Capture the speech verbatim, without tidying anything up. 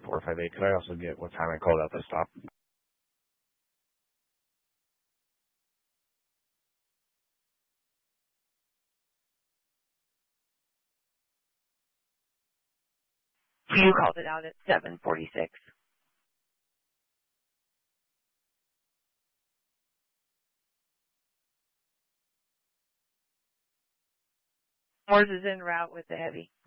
four five eight. Could I also get what time I called out the stop? You called it out at seven forty-six. Morse is en route with the heavy.